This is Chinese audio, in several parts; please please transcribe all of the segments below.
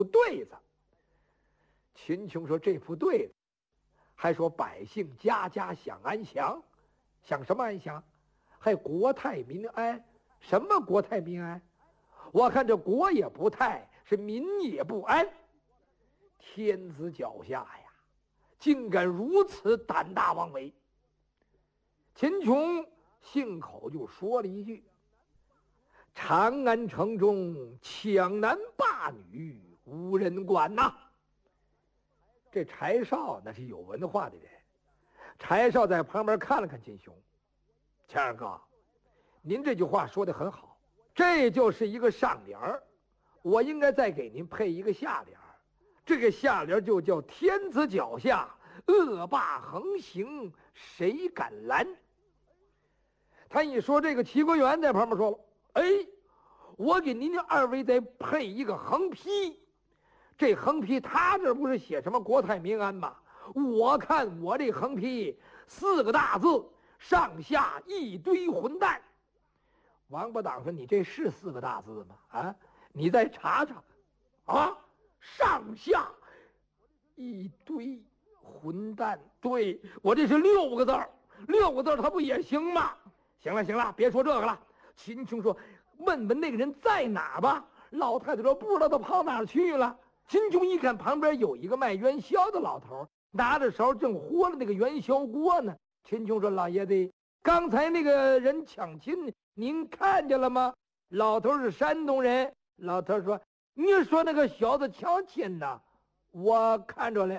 对子。秦琼说这副对子，还说百姓家家享安详，享什么安详？还国泰民安？什么国泰民安？我看这国也不泰，是民也不安。天子脚下呀，竟敢如此胆大妄为！秦琼信口就说了一句：“长安城中抢男霸女，无人管呐。”这柴少那是有文化的人，柴少在旁边看了看秦琼，谦儿哥，您这句话说得很好，这就是一个上联儿，我应该再给您配一个下联儿，这个下联就叫天子脚下，恶霸横行，谁敢拦？他一说这个，齐国元在旁边说了：“哎，我给您二位再配一个横批。这横批他这不是写什么国泰民安吗？我看我这横批4个大字，上下一堆混蛋。”王八党说：“你这是4个大字吗？啊，你再查查，啊，上下一堆混蛋。对，我这是6个字，6个字他不也行吗？行了行了，别说这个了。”秦琼说：“问问那个人在哪吧。”老太太说：“不知道他跑哪儿去了。”秦琼一看旁边有一个卖元宵的老头，拿着勺正和了那个元宵锅呢。秦琼说：“老爷子，刚才那个人抢亲，您看见了吗？”老头是山东人。老头说：“你说那个小子抢亲呢？我看着了。”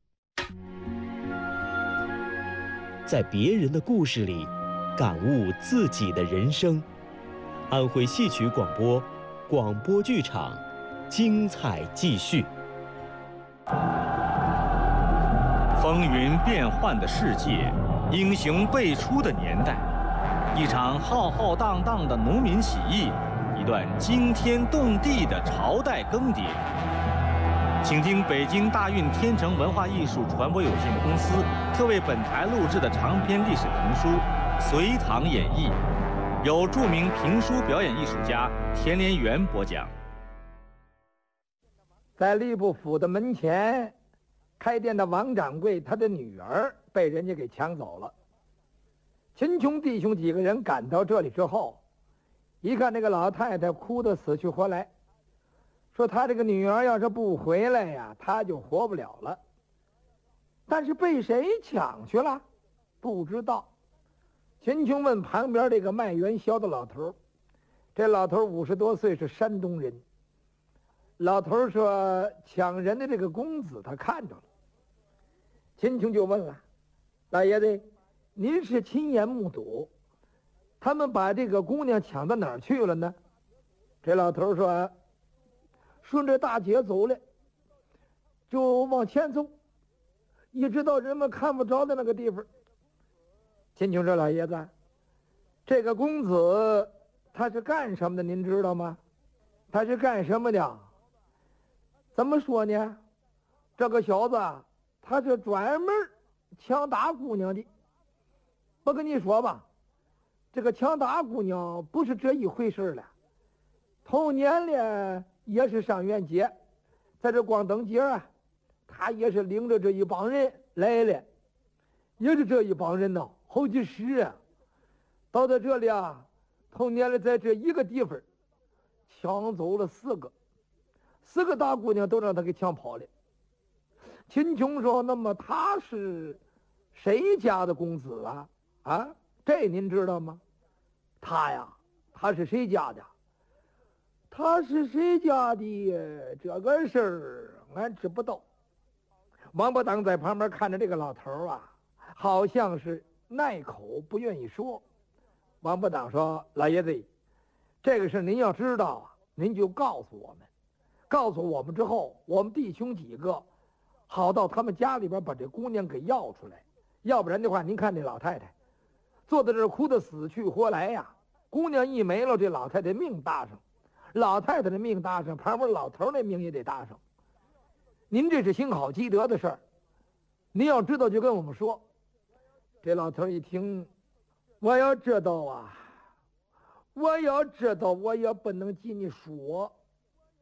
在别人的故事里，感悟自己的人生。安徽戏曲广播，广播剧场，精彩继续。 风云变幻的世界，英雄辈出的年代，一场浩浩荡荡的农民起义，一段惊天动地的朝代更迭。请听北京大运天成文化艺术传播有限公司特为本台录制的长篇历史评书《隋唐演义》，由著名评书表演艺术家田连元播讲。 在吏部府的门前开店的王掌柜，他的女儿被人家给抢走了。秦琼弟兄几个人赶到这里之后，一看那个老太太哭得死去活来，说他这个女儿要是不回来呀，他就活不了了。但是被谁抢去了，不知道。秦琼问旁边这个卖元宵的老头，这老头50多岁，是山东人。老头说抢人的这个公子他看着了。秦琼就问了：“老爷子，您是亲眼目睹，他们把这个姑娘抢到哪儿去了呢？”这老头说：“顺着大街走了，就往前走，一直到人们看不着的那个地方。”秦琼说：“老爷子，这个公子他是干什么的？您知道吗？他是干什么的？怎么说呢？这个小子他是专门抢打姑娘的。我跟你说吧，这个抢打姑娘不是这一回事了。头年呢也是上元节，在这光灯节啊，他也是领着这一帮人来了，也是这一帮人呢，好几十啊。到了这里啊，头年了在这一个地方抢走了4个大姑娘，都让他给抢跑了。秦琼说：“那么他是谁家的公子啊？啊，这您知道吗？”他呀，他是谁家的？他是谁家的？这个事儿俺知不道。王八党在旁边看着这个老头啊，好像是耐口不愿意说。王八党说：“老爷子，这个事您要知道啊，您就告诉我们。告诉我们之后，我们弟兄几个好到他们家里边把这姑娘给要出来。要不然的话，您看这老太太坐在这儿哭得死去活来呀。姑娘一没了，这老太太命搭上，老太太的命搭上，旁边老头那命也得搭上。您这是行好积德的事儿，您要知道就跟我们说。”这老头一听，我要知道啊，我要知道，我也不能替你说。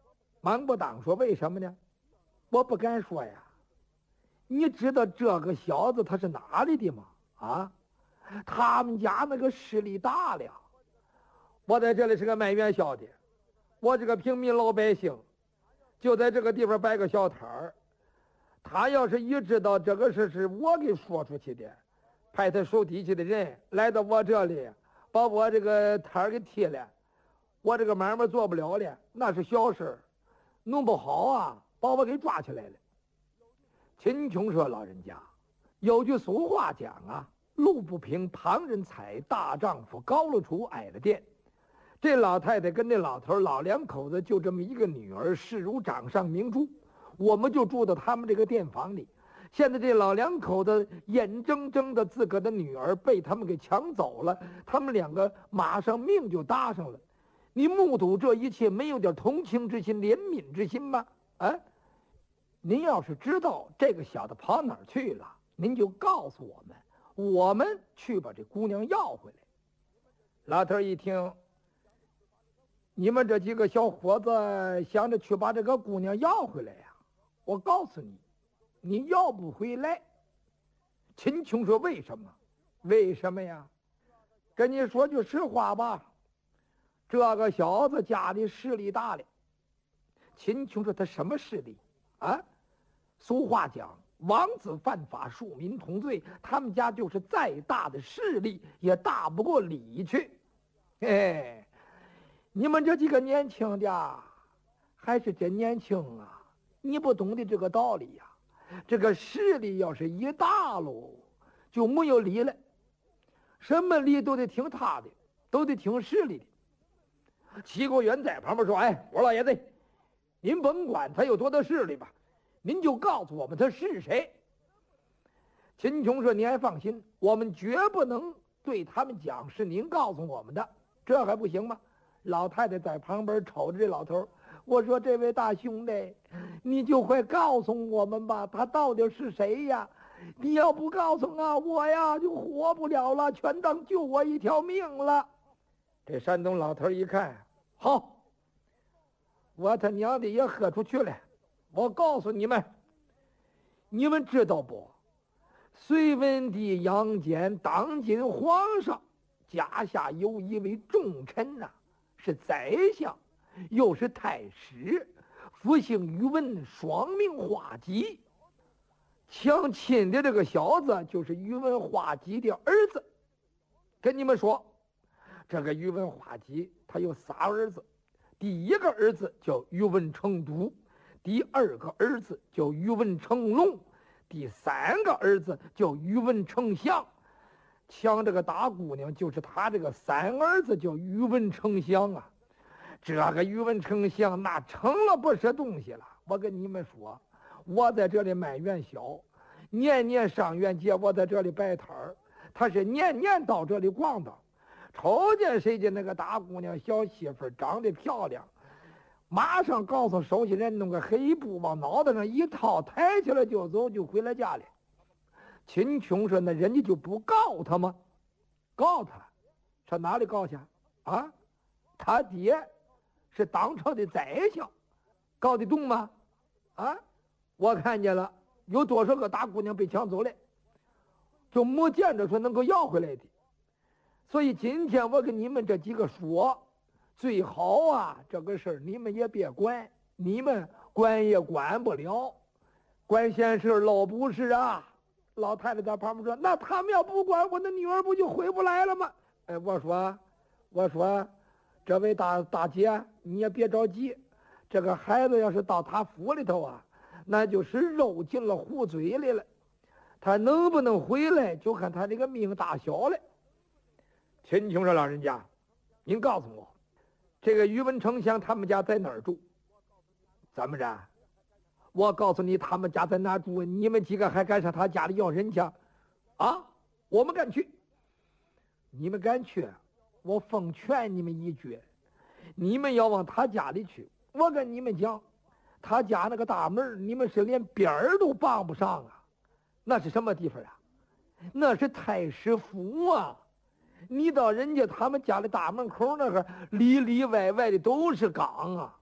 王八党说：“为什么呢？我不敢说呀。你知道这个小子他是哪里的吗？啊，他们家那个势力大了。我在这里是个卖元宵的，我这个平民老百姓，就在这个地方摆个小摊儿。他要是一知道这个事是我给说出去的，派他手底下的人来到我这里，把我这个摊儿给踢了，我这个买卖做不了了，那是小事，弄不好啊，把我给抓起来了。”秦琼说：“老人家，有句俗话讲啊，路不平旁人踩，大丈夫高了处矮了垫。这老太太跟这老头老两口子就这么一个女儿，视如掌上明珠。我们就住到他们这个店房里。现在这老两口子眼睁睁的自个的女儿被他们给抢走了，他们两个马上命就搭上了。你目睹这一切，没有点同情之心、怜悯之心吗？啊？您要是知道这个小子跑哪儿去了，您就告诉我们，我们去把这姑娘要回来。”老头一听，你们这几个小伙子想着去把这个姑娘要回来呀，我告诉你，你要不回来。秦琼说：“为什么？为什么呀？跟你说句实话吧，这个小子家里势力大了。”秦琼说：“他什么势力啊？俗话讲，王子犯法，庶民同罪。他们家就是再大的势力，也大不过理去。哎，你们这几个年轻的，还是真年轻啊！你不懂得这个道理呀。这个势力要是一大喽，就没有理了，什么理都得听他的，都得听势力的。”齐国元在旁边说：“哎，我老爷子，您甭管他有多大势力吧，您就告诉我们他是谁。”秦琼说：“你还放心，我们绝不能对他们讲是您告诉我们的，这还不行吗？”老太太在旁边瞅着这老头，我说：“这位大兄弟，你就快告诉我们吧，他到底是谁呀？你要不告诉啊，我呀就活不了了，全当救我一条命了。”这山东老头一看，好，我他娘的也喝出去了。我告诉你们，你们知道不？隋文帝杨坚当今皇上家下有一位重臣呐，是宰相，又是太师，复姓宇文，双名华吉。抢亲的这个小子就是宇文化及的儿子。跟你们说，这个宇文化及他有仨儿子，第一个儿子叫宇文成都，第二个儿子叫宇文成龙，第三个儿子叫宇文成祥。抢这个大姑娘就是他这个三儿子叫宇文成祥啊。这个宇文成祥那成了不是东西了。我跟你们说，我在这里卖元宵，年年上元节我在这里摆摊儿，他是年年到这里逛的。瞅见谁家那个大姑娘小媳妇长得漂亮，马上告诉手下人弄个黑布往脑袋上一套，抬起来就走，就回了家里。秦琼说：“那人家就不告他吗？告他，上哪里告去啊？他爹是当朝的宰相，告得动吗？啊，我看见了，有多少个大姑娘被抢走了，就没见着说能够要回来的。所以今天我跟你们这几个说，最好啊，这个事儿你们也别管，你们管也管不了，管闲事老不是啊。”老太太在旁边说：“那他们要不管，我的女儿不就回不来了吗？”哎，我说，这位大姐，你也别着急，这个孩子要是到他府里头啊，那就是肉进了虎嘴里了，他能不能回来，就看他这个命大小了。秦琼说：“老人家，您告诉我，这个宇文丞相他们家在哪儿住？怎么着？我告诉你，他们家在哪住？你们几个还敢上他家里要人去？啊，我们敢去。你们敢去？我奉劝你们一句，你们要往他家里去。我跟你们讲，他家那个大门，你们是连边儿都傍不上啊。那是什么地方啊？那是太师府啊！你到人家他们家的大门口那个里里外外的都是岗啊。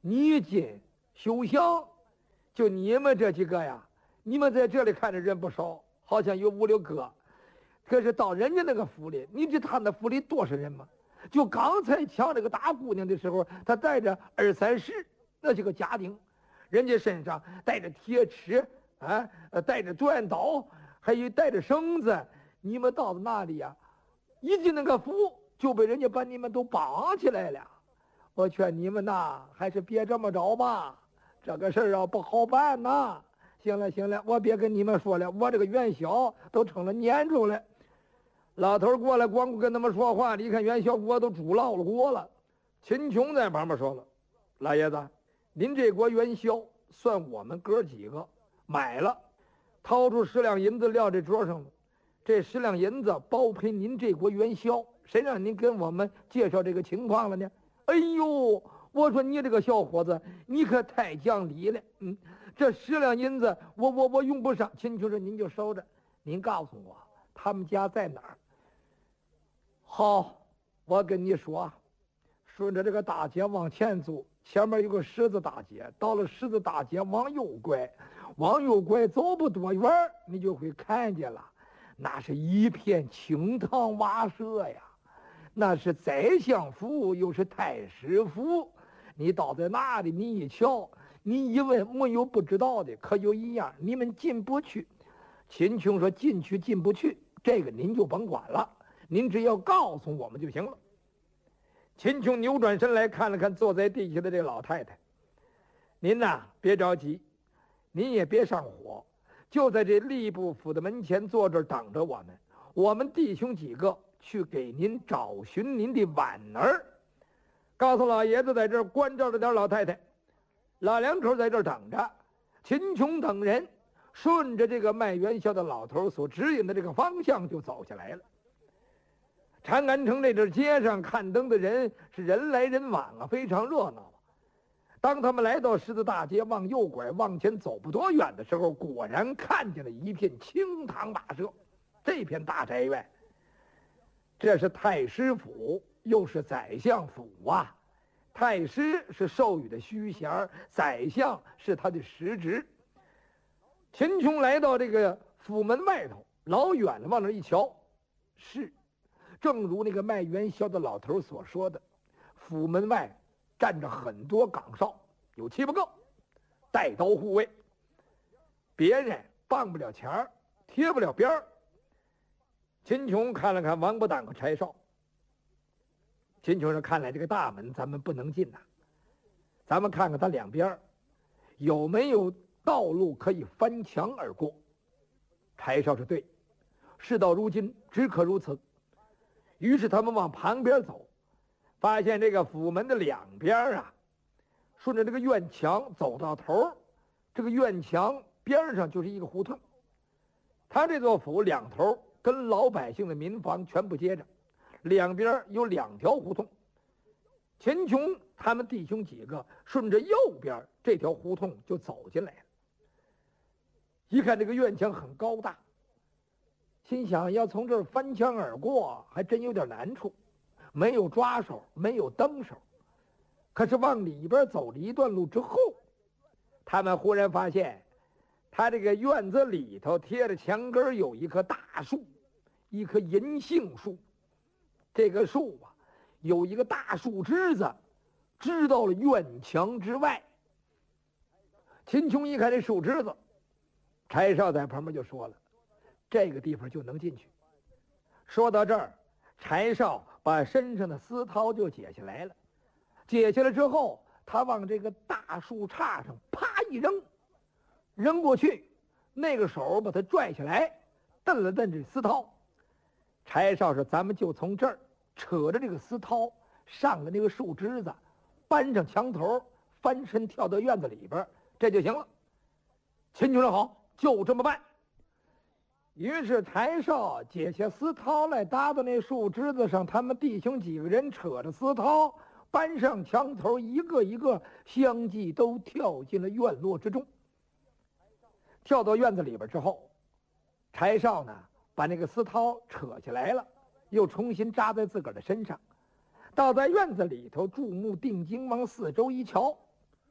你进休想，就你们这几个呀，你们在这里看着人不少，好像有5、6个，可是到人家那个府里，你知他那府里多少人吗？就刚才抢这个大姑娘的时候，他带着20、30那些个家丁，人家身上带着铁尺啊，带着短刀，还有带着绳子。你们到了那里呀，一进那个府就被人家把你们都绑起来了。我劝你们呐，还是别这么着吧，这个事儿啊不好办呐。行了行了，我别跟你们说了，我这个元宵都成了撵住了。老头过来光顾跟他们说话，你看元宵锅都煮老了锅了。秦琼在旁边说了：“老爷子，您这锅元宵算我们哥几个买了，掏出10两银子撂这桌上了。这10两银子包赔您这锅元宵，谁让您跟我们介绍这个情况了呢？”哎呦，我说你这个小伙子，你可太讲理了。这10两银子我用不上。秦琼说：“您就收着，您告诉我他们家在哪儿。”好，我跟你说，顺着这个大街往前走，前面有个十字大街，到了十字大街往右拐，往右拐走不多远，你就会看见了，那是一片青塘瓦舍呀，那是宰相府，又是太师府。你到在那里，你一瞧，你一问，没有不知道的，可有一样，你们进不去。秦琼说：“进去进不去，这个您就甭管了，您只要告诉我们就行了。”秦琼扭转身来看了看坐在地下的这个老太太：“您呐，别着急，您也别上火，就在这吏部府的门前坐这儿等着我们。我们弟兄几个去给您找寻您的婉儿。告诉老爷子在这儿关照着点老太太。”老两口在这儿等着。秦琼等人顺着这个卖元宵的老头所指引的这个方向就走下来了。长安城这阵街上看灯的人是人来人往啊，非常热闹。当他们来到十字大街，往右拐往前走不多远的时候，果然看见了一片青塘瓦舍。这片大宅院，这是太师府，又是宰相府啊。太师是授予的虚衔，宰相是他的实职。秦琼来到这个府门外头，老远了往那一瞧，是正如那个卖元宵的老头所说的，府门外站着很多岗哨，有7、8个，带刀护卫，别人傍不了前儿，贴不了边儿。秦琼看了看王八蛋和柴少，秦琼说：“看来这个大门咱们不能进呐，咱们看看他两边有没有道路可以翻墙而过。”柴少说：“对，事到如今只可如此。”于是他们往旁边走，发现这个府门的两边啊，顺着这个院墙走到头，这个院墙边上就是一个胡同。他这座府两头跟老百姓的民房全部接着，两边有2条胡同。秦琼他们弟兄几个顺着右边这条胡同就走进来了。一看这个院墙很高大，心想要从这儿翻墙而过还真有点难处，没有抓手，没有灯手。可是往里边走了一段路之后，他们忽然发现他这个院子里头贴着墙根有一棵大树，一棵银杏树。这个树啊，有一个大树枝子支到了院墙之外。秦琼一看这树枝子，柴少在旁边就说了：“这个地方就能进去。”说到这儿，柴少把身上的丝绦就解下来了。解下来之后，他往这个大树杈上啪一扔，扔过去，那个手把他拽下来，蹬了蹬这丝绦。柴少说：“咱们就从这儿扯着这个丝绦上了那个树枝子，搬上墙头，翻身跳到院子里边，这就行了。”秦琼说：“好，就这么办。”于是柴少解下丝绦来搭到那树枝子上，他们弟兄几个人扯着丝绦搬上墙头，一个一个相继都跳进了院落之中。跳到院子里边之后，柴少呢把那个丝绦扯下来了，又重新扎在自个儿的身上，倒在院子里头，注目定睛往四周一瞧，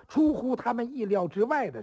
出乎他们意料之外的